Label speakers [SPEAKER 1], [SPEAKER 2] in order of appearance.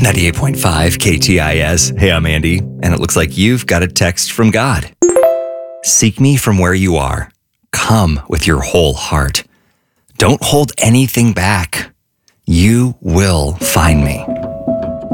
[SPEAKER 1] 98.5 KTIS. Hey, I'm Andy, and it looks like you've got a text from God. Seek me from where you are. Come with your whole heart. Don't hold anything back. You will find me.